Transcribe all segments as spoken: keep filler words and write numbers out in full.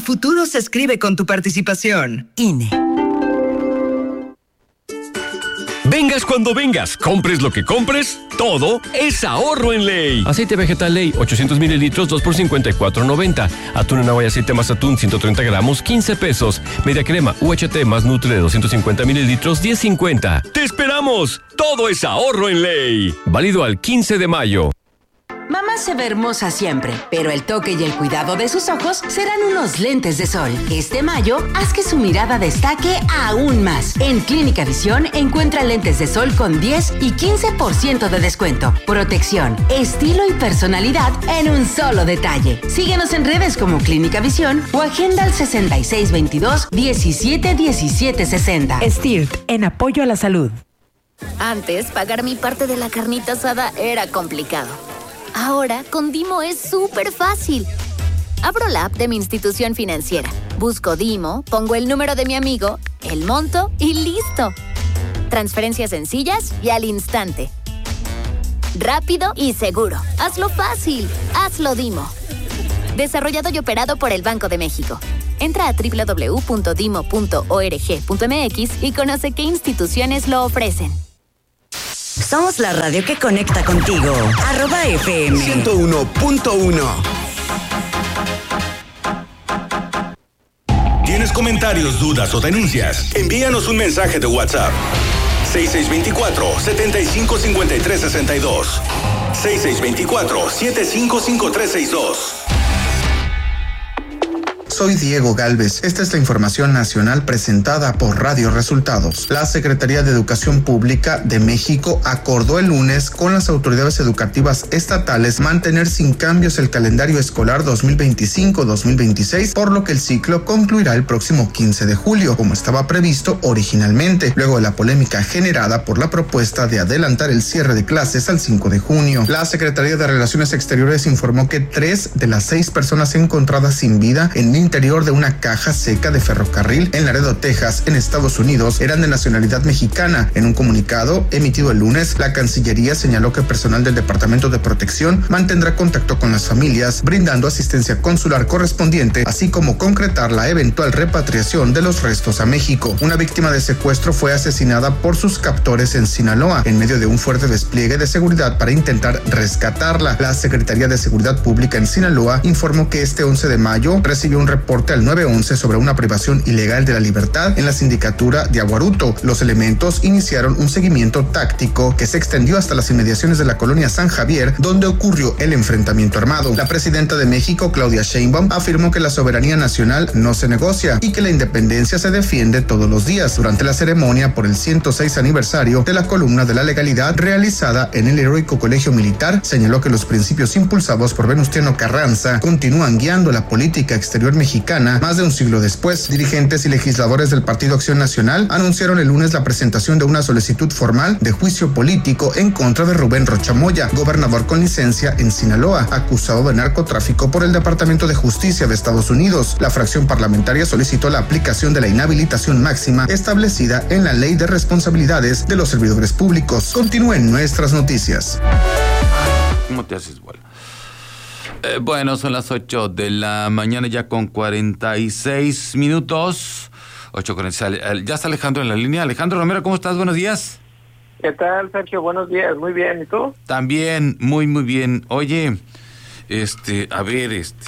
futuro se escribe con tu participación. I N E. Vengas cuando vengas, compres lo que compres, todo es ahorro en Ley. Aceite vegetal Ley, ochocientos mililitros, dos por cincuenta y cuatro noventa. Atún en agua y aceite más atún, ciento treinta gramos, quince pesos. Media crema U H T más Nutre de doscientos cincuenta mililitros, diez cincuenta. ¡Te esperamos! Todo es ahorro en Ley. Válido al quince de mayo. Mamá se ve hermosa siempre, pero el toque y el cuidado de sus ojos serán unos lentes de sol. Este mayo, haz que su mirada destaque aún más. En Clínica Visión encuentra lentes de sol con diez y quince por ciento de descuento. Protección, estilo y personalidad en un solo detalle. Síguenos en redes como Clínica Visión o agenda al sesenta y seis veintidós, diecisiete diecisiete sesenta. Stirt, en apoyo a la salud. Antes, pagar mi parte de la carnita asada era complicado. Ahora, con Dimo es súper fácil. Abro la app de mi institución financiera, busco Dimo, pongo el número de mi amigo, el monto y ¡listo! Transferencias sencillas y al instante. Rápido y seguro. Hazlo fácil. Hazlo Dimo. Desarrollado y operado por el Banco de México. Entra a doble u doble u doble u punto dimo punto org punto m x y conoce qué instituciones lo ofrecen. Somos la radio que conecta contigo. Arroba F M. ciento uno punto uno. ¿Tienes comentarios, dudas o denuncias? Envíanos un mensaje de WhatsApp. seis seis dos cuatro, siete cinco cinco tres seis dos. seis seis dos cuatro, siete cinco cinco tres seis dos. Soy Diego Galvez. Esta es la información nacional presentada por Radio Resultados. La Secretaría de Educación Pública de México acordó el lunes con las autoridades educativas estatales mantener sin cambios el calendario escolar dos mil veinticinco dos mil veintiséis, por lo que el ciclo concluirá el próximo quince de julio, como estaba previsto originalmente, luego de la polémica generada por la propuesta de adelantar el cierre de clases al cinco de junio. La Secretaría de Relaciones Exteriores informó que tres de las seis personas encontradas sin vida en el interior de una caja seca de ferrocarril en Laredo, Texas, en Estados Unidos, eran de nacionalidad mexicana. En un comunicado emitido el lunes, la Cancillería señaló que personal del Departamento de Protección mantendrá contacto con las familias, brindando asistencia consular correspondiente, así como concretar la eventual repatriación de los restos a México. Una víctima de secuestro fue asesinada por sus captores en Sinaloa, en medio de un fuerte despliegue de seguridad para intentar rescatarla. La Secretaría de Seguridad Pública en Sinaloa informó que este once de mayo recibió un reporte al nueve once sobre una privación ilegal de la libertad en la sindicatura de Aguaruto. Los elementos iniciaron un seguimiento táctico que se extendió hasta las inmediaciones de la colonia San Javier, donde ocurrió el enfrentamiento armado. La presidenta de México, Claudia Sheinbaum, afirmó que la soberanía nacional no se negocia y que la independencia se defiende todos los días. Durante la ceremonia por el ciento seis aniversario de la columna de la legalidad realizada en el heroico colegio militar, señaló que los principios impulsados por Venustiano Carranza continúan guiando la política exterior mexicana más de un siglo después. Dirigentes y legisladores del Partido Acción Nacional anunciaron el lunes la presentación de una solicitud formal de juicio político en contra de Rubén Rocha Moya, gobernador con licencia en Sinaloa, acusado de narcotráfico por el Departamento de Justicia de Estados Unidos. La fracción parlamentaria solicitó la aplicación de la inhabilitación máxima establecida en la Ley de Responsabilidades de los Servidores Públicos. Continúen nuestras noticias. ¿Cómo te haces, igual? Eh, bueno, son las ocho de la mañana ya con cuarenta y seis minutos. ocho cuarenta y seis. Ya está Alejandro en la línea. Alejandro Romero, ¿cómo estás? Buenos días. ¿Qué tal, Sergio? Buenos días. Muy bien. ¿Y tú? También, muy, muy bien. Oye, este, a ver, este...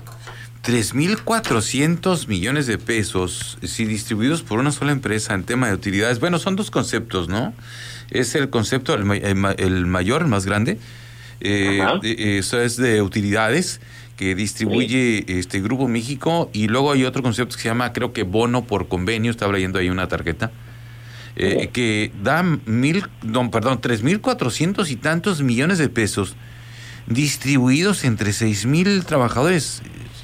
tres mil cuatrocientos millones de pesos, si distribuidos por una sola empresa en tema de utilidades. Bueno, son dos conceptos, ¿no? Es el concepto, el, el, el mayor, el más grande. Eh, eso es de utilidades que distribuye sí. este Grupo México, y luego hay otro concepto que se llama, creo que bono por convenio, estaba leyendo ahí una tarjeta, eh, sí. que da mil, no, perdón, tres mil cuatrocientos y tantos millones de pesos distribuidos entre seis mil trabajadores.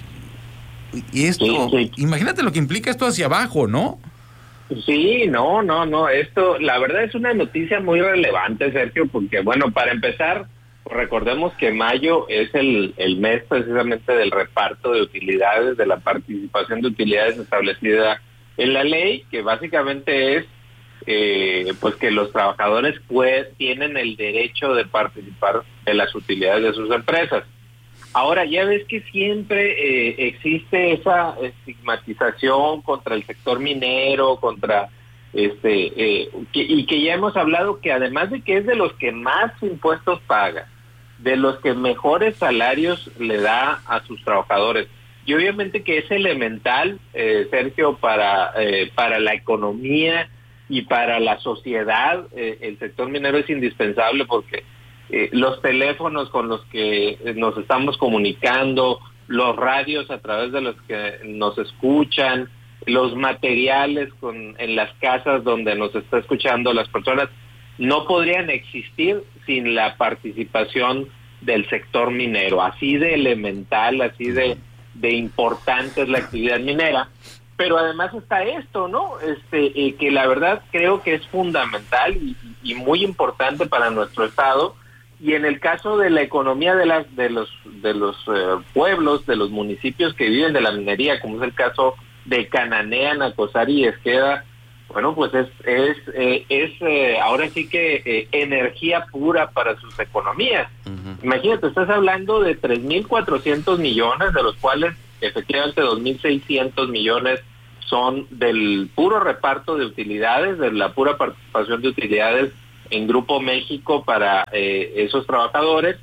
Y esto, sí, sí. imagínate lo que implica esto hacia abajo, ¿no? Sí, no, no, no, esto, la verdad es una noticia muy relevante, Sergio, porque bueno, para empezar, recordemos que mayo es el, el mes precisamente del reparto de utilidades, de la participación de utilidades establecida en la ley, que básicamente es eh, pues que los trabajadores pues tienen el derecho de participar en las utilidades de sus empresas. Ahora, ya ves que siempre eh, existe esa estigmatización contra el sector minero, contra este eh, que, y que ya hemos hablado que además de que es de los que más impuestos paga, de los que mejores salarios le da a sus trabajadores, y obviamente que es elemental, eh, Sergio, para eh, para la economía y para la sociedad, eh, el sector minero es indispensable porque Eh, los teléfonos con los que nos estamos comunicando, los radios a través de los que nos escuchan, los materiales con, en las casas donde nos está escuchando las personas, no podrían existir sin la participación del sector minero. Así de elemental, así de, de importante es la actividad minera. Pero además está esto, ¿no? Este, eh, que la verdad creo que es fundamental y, y muy importante para nuestro estado. Y en el caso de la economía de las de los de los eh, pueblos, de los municipios que viven de la minería, como es el caso de Cananea, Nacozari y Esqueda, bueno, pues es es eh, es eh, ahora sí que eh, energía pura para sus economías. Uh-huh. Imagínate, estás hablando de tres mil cuatrocientos millones, de los cuales efectivamente dos mil seiscientos millones son del puro reparto de utilidades, de la pura participación de utilidades en Grupo México para eh, esos trabajadores,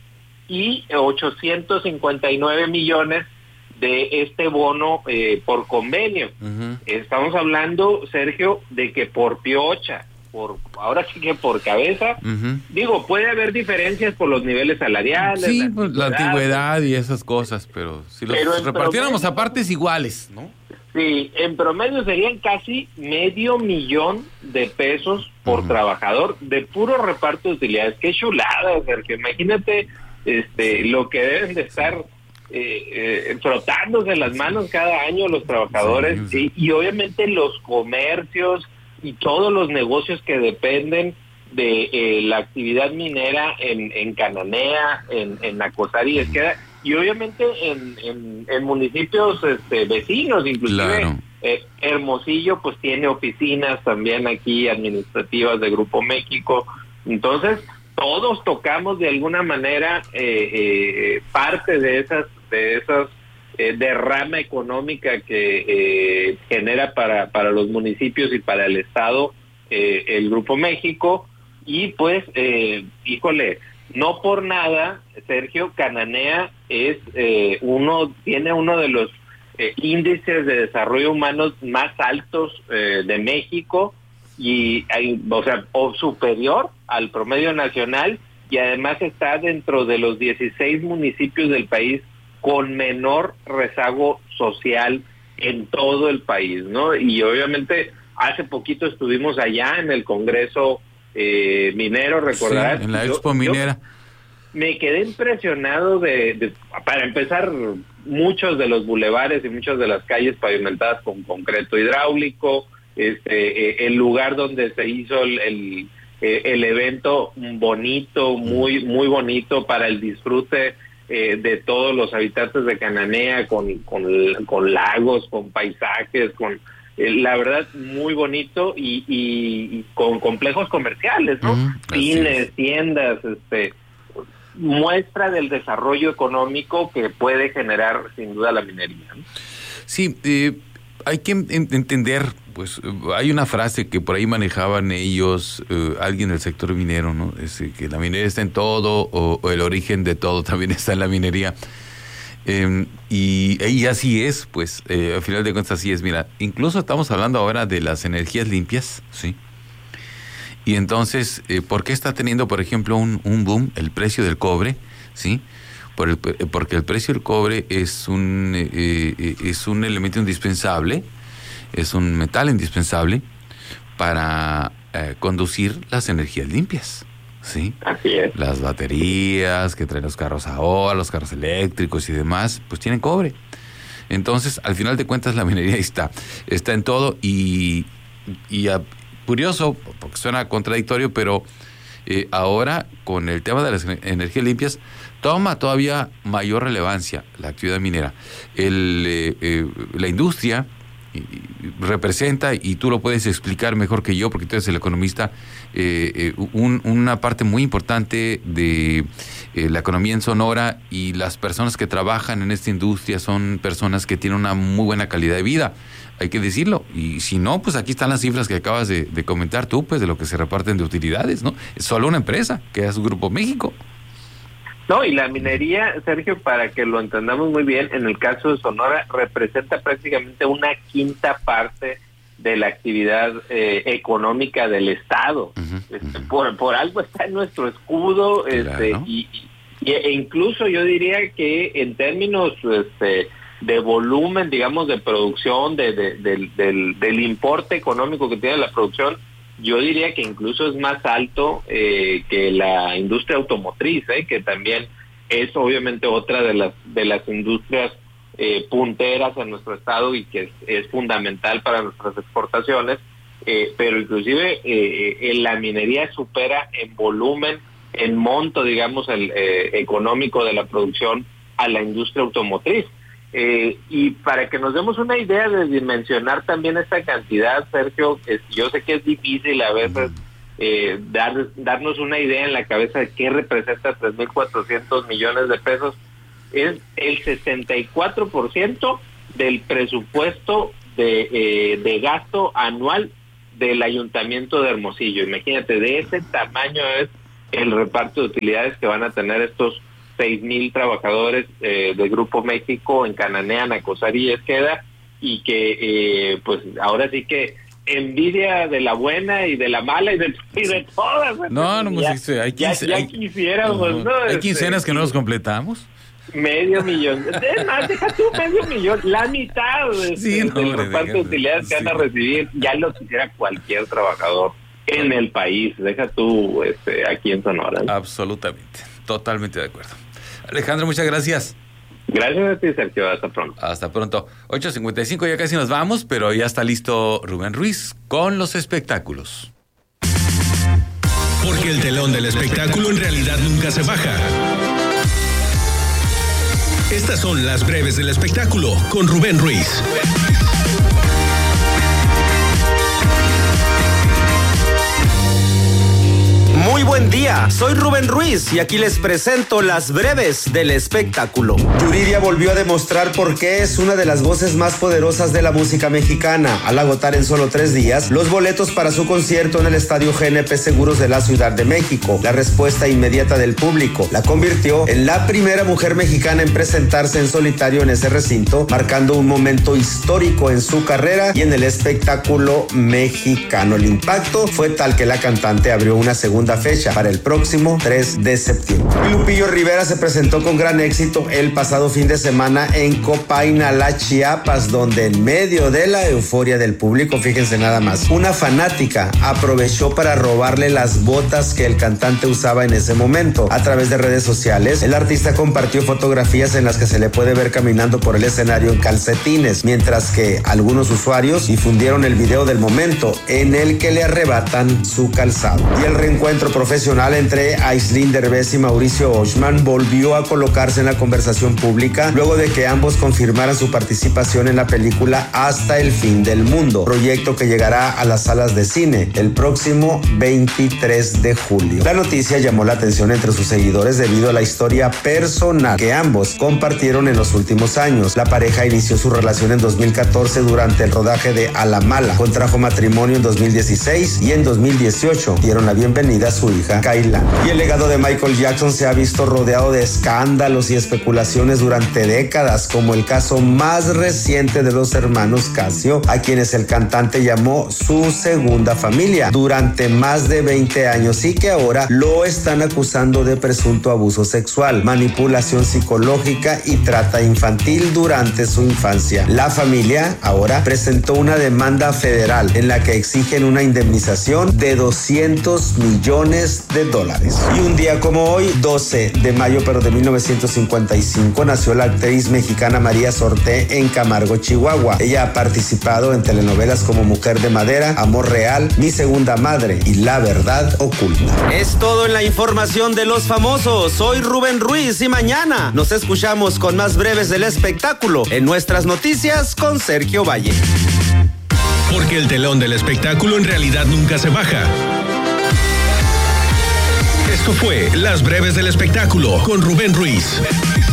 y ochocientos cincuenta y nueve millones de este bono eh, por convenio. Uh-huh. Estamos hablando, Sergio, de que por piocha, por ahora sí que por cabeza, uh-huh. digo, puede haber diferencias por los niveles salariales. Sí, la antigüedad, la antigüedad y esas cosas, pero si los pero repartiéramos promedio, a partes iguales, ¿no? Sí, en promedio serían casi medio millón de pesos por uh-huh. trabajador de puro reparto de utilidades. Qué chulada, Sergio. Imagínate este, lo que deben de estar eh, eh, frotándose las manos cada año los trabajadores, sí, sí. Y, y obviamente los comercios y todos los negocios que dependen de eh, la actividad minera en, en Cananea, en, en Nacozari y Esqueda, y obviamente en, en, en municipios este, vecinos, inclusive claro. eh, Hermosillo pues tiene oficinas también aquí administrativas de Grupo México. Entonces todos tocamos de alguna manera eh, eh, parte de esas de esas eh, derrama económica que eh, genera para para los municipios y para el estado eh, el Grupo México. Y pues eh, híjole, no por nada, Sergio, Cananea es eh, uno tiene uno de los eh, índices de desarrollo humano más altos eh, de México, y hay, o sea, o superior al promedio nacional, y además está dentro de los dieciséis municipios del país con menor rezago social en todo el país, ¿no? Y obviamente hace poquito estuvimos allá en el Congreso Eh, minero, recordarás. Sí, en la Expo yo, Minera. Yo me quedé impresionado de, de, para empezar, muchos de los bulevares y muchas de las calles pavimentadas con concreto hidráulico, este, eh, el lugar donde se hizo el, el, eh, el evento bonito, muy, muy bonito para el disfrute eh, de todos los habitantes de Cananea, con, con, con lagos, con paisajes, con la verdad muy bonito, y, y, y con complejos comerciales, ¿no? Uh-huh. Cines, tiendas, este, muestra del desarrollo económico que puede generar sin duda la minería, ¿no? Sí, eh, hay que en- entender, pues hay una frase que por ahí manejaban ellos, eh, alguien del sector minero, ¿no? Es que la minería está en todo, o, o el origen de todo también está en la minería. Eh, y, y así es, pues, eh, al final de cuentas así es. Mira, incluso estamos hablando ahora de las energías limpias, ¿sí? Y entonces, eh, ¿por qué está teniendo, por ejemplo, un, un boom el precio del cobre? ¿Sí? Por el, porque el precio del cobre es un, eh, eh, es un elemento indispensable, es un metal indispensable para eh, conducir las energías limpias. Sí, así es. Las baterías que traen los carros ahora, los carros eléctricos y demás, pues tienen cobre. Entonces, al final de cuentas, la minería está, está en todo, y, y a, curioso, porque suena contradictorio, pero eh, ahora con el tema de las energías limpias toma todavía mayor relevancia la actividad minera. El, eh, eh, la industria representa, y tú lo puedes explicar mejor que yo porque tú eres el economista, eh, eh, un, una parte muy importante de eh, la economía en Sonora, y las personas que trabajan en esta industria son personas que tienen una muy buena calidad de vida, hay que decirlo, y si no, pues aquí están las cifras que acabas de, de comentar tú, pues de lo que se reparten de utilidades, ¿no? Es solo una empresa, que es Grupo México. No, y la minería, Sergio, para que lo entendamos muy bien, en el caso de Sonora representa prácticamente una quinta parte de la actividad eh, económica del Estado. Uh-huh, este, uh-huh. Por, por algo está en nuestro escudo, claro. este, y, y e incluso yo diría que en términos este, de volumen, digamos, de producción, de, de, de, del, del importe económico que tiene la producción, yo diría que incluso es más alto eh, que la industria automotriz, eh, que también es obviamente otra de las de las industrias eh, punteras en nuestro estado y que es, es fundamental para nuestras exportaciones, eh, pero inclusive eh, eh, la minería supera en volumen, en monto, digamos, el eh, económico de la producción a la industria automotriz. Eh, y para que nos demos una idea de dimensionar también esta cantidad, Sergio, es, yo sé que es difícil a veces eh, dar, darnos una idea en la cabeza de qué representa tres mil cuatrocientos millones de pesos. Es el sesenta y cuatro por ciento del presupuesto de, eh, de gasto anual del Ayuntamiento de Hermosillo. Imagínate, de ese tamaño es el reparto de utilidades que van a tener estos seis mil trabajadores eh, del Grupo México en Cananea, Nacosari y Esqueda, y que eh, pues ahora sí que envidia de la buena y de la mala y de, y de todas. No, no, no, pues, ya, hay quince, ya, ya hay, quisiéramos, ¿no? Hay este, quincenas que no nos completamos. Medio millón. Es más, deja tú medio millón, la mitad de, sí, de, no, del reparto de utilidades que sí. van a recibir, ya lo quisiera cualquier trabajador en el país. Deja tú este, aquí en Sonora, ¿no? Absolutamente, totalmente de acuerdo. Alejandro, muchas gracias. Gracias a ti, Sergio. Hasta pronto. Hasta pronto. ocho cincuenta y cinco, ya casi nos vamos, pero ya está listo Rubén Ruiz con los espectáculos. Porque el telón del espectáculo en realidad nunca se baja. Estas son las breves del espectáculo con Rubén Ruiz. Muy buen día, soy Rubén Ruiz y aquí les presento las breves del espectáculo. Yuridia volvió a demostrar por qué es una de las voces más poderosas de la música mexicana, al agotar en solo tres días los boletos para su concierto en el Estadio G N P Seguros de la Ciudad de México. La respuesta inmediata del público la convirtió en la primera mujer mexicana en presentarse en solitario en ese recinto, marcando un momento histórico en su carrera y en el espectáculo mexicano. El impacto fue tal que la cantante abrió una segunda fecha para el próximo tres de septiembre. Lupillo Rivera se presentó con gran éxito el pasado fin de semana en Copainalá, Chiapas, donde en medio de la euforia del público, fíjense nada más, una fanática aprovechó para robarle las botas que el cantante usaba en ese momento. A través de redes sociales, el artista compartió fotografías en las que se le puede ver caminando por el escenario en calcetines, mientras que algunos usuarios difundieron el video del momento en el que le arrebatan su calzado. Y el reencuentro profesional entre Aislinn Derbez y Mauricio Oshman volvió a colocarse en la conversación pública luego de que ambos confirmaran su participación en la película Hasta el fin del mundo, proyecto que llegará a las salas de cine el próximo veintitrés de julio. La noticia llamó la atención entre sus seguidores debido a la historia personal que ambos compartieron en los últimos años. La pareja inició su relación en dos mil catorce durante el rodaje de A la Mala, contrajo matrimonio en dos mil dieciséis y en dos mil dieciocho dieron la bienvenida a su hija Kayla. Y el legado de Michael Jackson se ha visto rodeado de escándalos y especulaciones durante décadas, como el caso más reciente de los hermanos Casio, a quienes el cantante llamó su segunda familia durante más de veinte años y que ahora lo están acusando de presunto abuso sexual, manipulación psicológica y trata infantil durante su infancia. La familia ahora presentó una demanda federal en la que exigen una indemnización de doscientos millones de dólares. Y un día como hoy, doce de mayo pero de mil novecientos cincuenta y cinco, nació la actriz mexicana María Sorté en Camargo, Chihuahua. Ella ha participado en telenovelas como Mujer de Madera, Amor Real, Mi Segunda Madre y La Verdad Oculta. Es todo en la información de los famosos. Soy Rubén Ruiz y mañana nos escuchamos con más breves del espectáculo en nuestras noticias con Sergio Valle. porque el telón del espectáculo en realidad nunca se baja. Esto fue Las Breves del Espectáculo con Rubén Ruiz.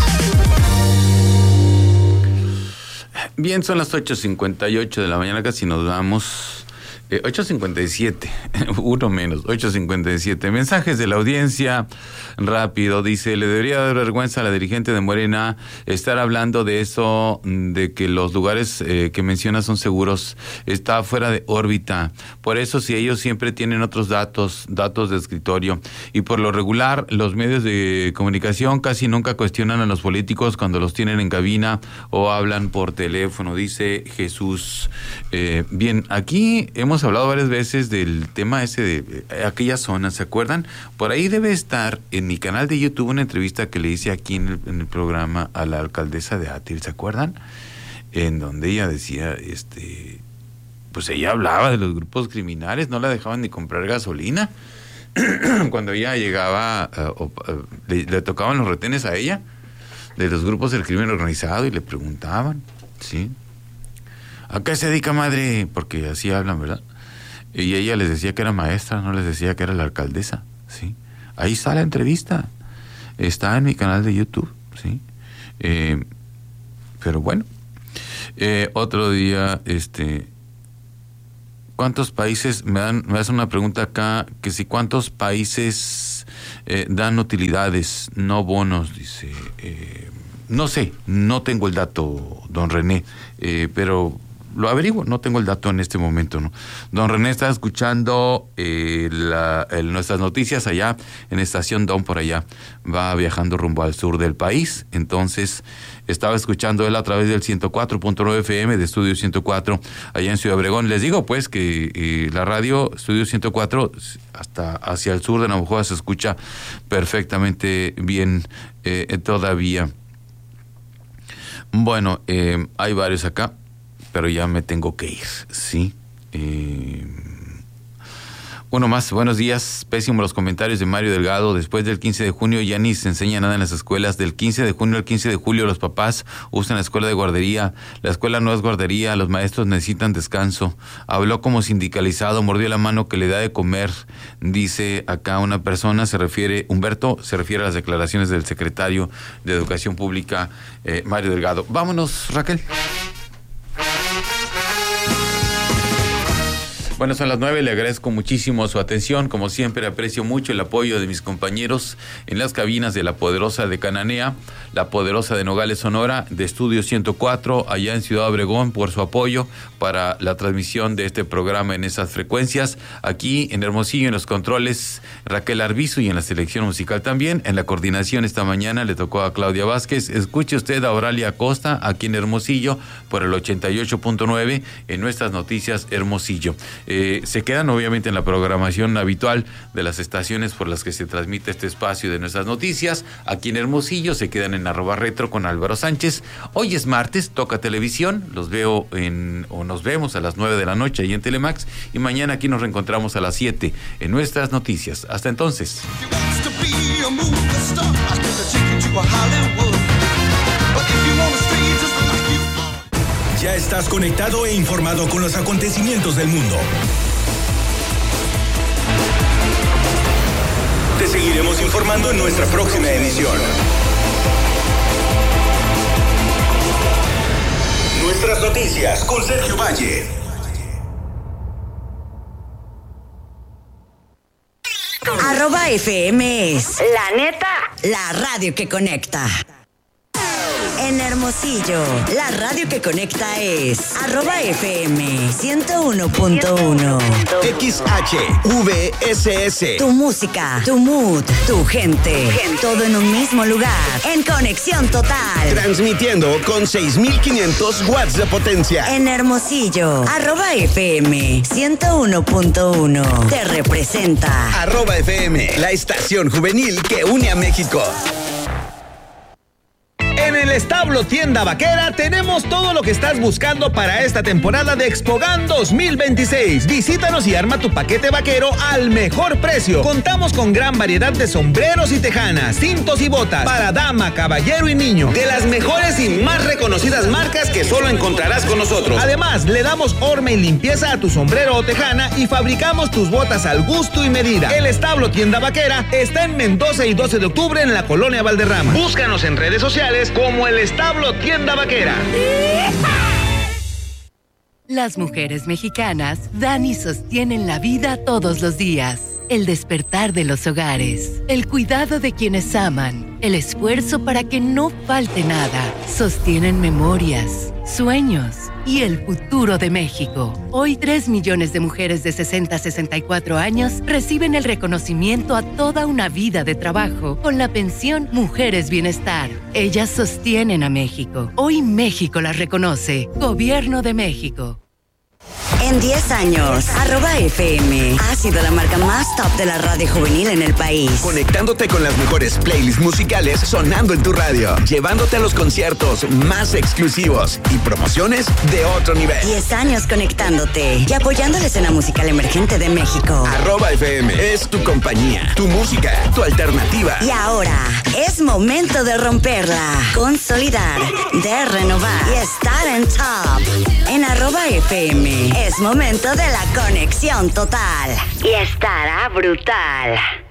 Bien, son las ocho cincuenta y ocho de la mañana, casi nos vamos. Eh, ocho cincuenta y siete, uno menos, ocho cincuenta y siete. Mensajes de la audiencia, rápido, dice, le debería dar vergüenza a la dirigente de Morena estar hablando de eso, de que los lugares eh, que menciona son seguros, está fuera de órbita. Por eso, si ellos siempre tienen otros datos, datos de escritorio, y por lo regular, los medios de comunicación casi nunca cuestionan a los políticos cuando los tienen en cabina o hablan por teléfono, dice Jesús. Eh, bien, aquí hemos hablado varias veces del tema ese de eh, aquella zona, ¿se acuerdan? Por ahí debe estar en mi canal de YouTube una entrevista que le hice aquí en el, en el programa a la alcaldesa de Atil, ¿se acuerdan? En donde ella decía, este, pues ella hablaba de los grupos criminales, no la dejaban ni comprar gasolina. Cuando ella llegaba, uh, uh, le, le tocaban los retenes a ella, de los grupos del crimen organizado, y le preguntaban, ¿sí? ¿A qué se dedica, madre? Porque así hablan, ¿verdad? Y ella les decía que era maestra, no les decía que era la alcaldesa, ¿sí? Ahí está la entrevista, está en mi canal de YouTube, ¿sí? Eh, pero bueno, eh, otro día, este, ¿cuántos países, me dan, me hacen una pregunta acá, que si cuántos países eh, dan utilidades, no bonos, dice, eh, no sé, no tengo el dato, don René, eh, pero lo averiguo, no tengo el dato en este momento, ¿no? Don René está escuchando eh, la, el, nuestras noticias allá en Estación Don, por allá, va viajando rumbo al sur del país, entonces estaba escuchando él a través del ciento cuatro punto nueve F M de Estudio ciento cuatro allá en Ciudad Obregón. Les digo pues que eh, la radio Estudio ciento cuatro hasta hacia el sur de Navajo se escucha perfectamente bien eh, todavía. Bueno, eh, hay varios acá, pero ya me tengo que ir, ¿sí? Eh, uno más, buenos días. Pésimo los comentarios de Mario Delgado. Después del quince de junio ya ni se enseña nada en las escuelas. Del quince de junio al quince de julio los papás usan la escuela de guardería. La escuela no es guardería, los maestros necesitan descanso. Habló como sindicalizado, mordió la mano que le da de comer. Dice acá una persona, se refiere, Humberto, se refiere a las declaraciones del secretario de Educación Pública, eh, Mario Delgado. Vámonos, Raquel. Bueno, son las nueve, le agradezco muchísimo su atención, como siempre aprecio mucho el apoyo de mis compañeros en las cabinas de La Poderosa de Cananea, La Poderosa de Nogales, Sonora, de Estudio ciento cuatro, allá en Ciudad Obregón, por su apoyo para la transmisión de este programa en esas frecuencias, aquí en Hermosillo en los controles Raquel Arbizu y en la selección musical también, en la coordinación esta mañana le tocó a Claudia Vázquez. Escuche usted a Oralia Costa aquí en Hermosillo por el ochenta y ocho punto nueve en nuestras noticias Hermosillo. Eh, se quedan obviamente en la programación habitual de las estaciones por las que se transmite este espacio de nuestras noticias. Aquí en Hermosillo se quedan en arroba retro con Álvaro Sánchez. Hoy es martes, toca televisión, los veo en, o nos vemos a las nueve de la noche ahí en Telemax, y mañana aquí nos reencontramos a las siete en nuestras noticias. Hasta entonces. Ya estás conectado e informado con los acontecimientos del mundo. Te seguiremos informando en nuestra próxima emisión. Nuestras noticias con Sergio Valle. Arroba F M es la neta, la radio que conecta. En Hermosillo, la radio que conecta es arroba F M ciento uno punto uno. X H V S S. Tu música, tu mood, tu gente, todo en un mismo lugar, en conexión total. Transmitiendo con seis mil quinientos watts de potencia. En Hermosillo, arroba F M ciento uno punto uno. Te representa. Arroba F M, la estación juvenil que une a México. En el Establo Tienda Vaquera tenemos todo lo que estás buscando para esta temporada de Expogan dos mil veintiséis. Visítanos y arma tu paquete vaquero al mejor precio. Contamos con gran variedad de sombreros y tejanas, cintos y botas para dama, caballero y niño, de las mejores y más reconocidas marcas que solo encontrarás con nosotros. Además, le damos horma y limpieza a tu sombrero o tejana y fabricamos tus botas al gusto y medida. El Establo Tienda Vaquera está en Mendoza y doce de octubre en la colonia Valderrama. Búscanos en redes sociales como el Establo Tienda Vaquera. Las mujeres mexicanas dan y sostienen la vida todos los días. El despertar de los hogares, el cuidado de quienes aman, el esfuerzo para que no falte nada. Sostienen memorias, sueños y el futuro de México. Hoy, tres millones de mujeres de sesenta a sesenta y cuatro años reciben el reconocimiento a toda una vida de trabajo con la pensión Mujeres Bienestar. Ellas sostienen a México. Hoy México las reconoce. Gobierno de México. En diez años, arroba F M ha sido la marca más top de la radio juvenil en el país. Conectándote con las mejores playlists musicales sonando en tu radio. Llevándote a los conciertos más exclusivos y promociones de otro nivel. diez años conectándote y apoyando la escena musical emergente de México. Arroba F M es tu compañía, tu música, tu alternativa. Y ahora es momento de romperla, consolidar, de renovar y estar en top. En arroba F M es momento de la conexión total. Y estará brutal.